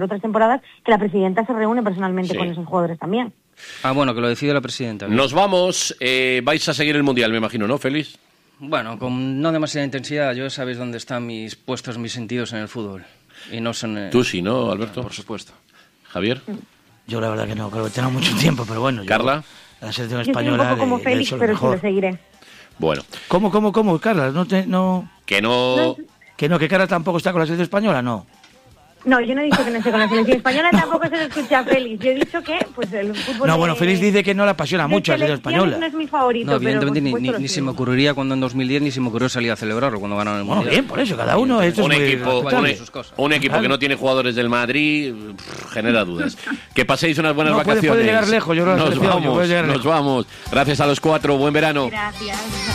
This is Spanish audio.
otras temporadas, que la presidenta se reúne personalmente Sí. con esos jugadores también. Bueno, que lo decide la presidenta. Nos vamos. Vais a seguir el Mundial, me imagino, ¿no, Félix? Bueno, con no demasiada intensidad. Yo sabéis dónde están mis sentidos en el fútbol. Y no son... Tú sí, ¿no, Alberto? Por supuesto. Javier. Yo la verdad que no, creo que tengo mucho tiempo, pero bueno. Carla. La selección Yo estoy un española poco como le Félix, deseo lo pero sí mejor. lo seguiré. Bueno. ¿Cómo, Carla? No... Que no... Que Carla tampoco está con la selección española, no. No, yo no he dicho que no esté con la selección española, tampoco se lo escuché a Félix. Yo he dicho que pues el fútbol... No, bueno, Félix dice que no le apasiona de mucho a la selección selecciones española. no es mi favorito, No, pero por evidentemente supuesto lo ni se sigo. me ocurriría cuando en 2010 ni se me ocurrió salir a celebrarlo cuando ganaron el Bueno, Mundial. bien, por eso, cada uno... Esto Un es muy equipo, respetable. un equipo Claro. que no tiene jugadores del Madrid genera dudas. Que paséis unas buenas No, puede vacaciones. llegar lejos, yo creo, la Nos selección, vamos, puede llegar nos lejos. vamos. Gracias a los cuatro. Buen verano. Gracias.